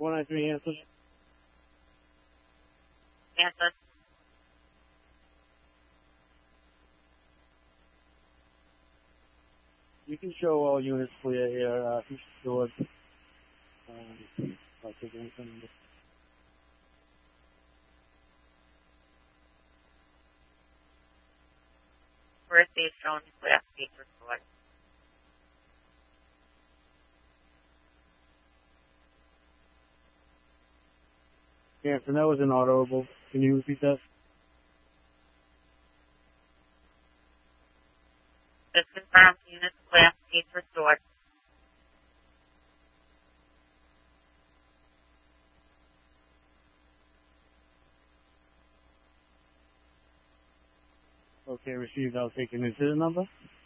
493 answers. Answer. You can show all units clear here. If you should. I'll take anything. First aid shown, last aid restored. Yeah, so that was inaudible. Can you repeat that? This confirmed units, last aid restored. Okay, received. I'll take an incident number.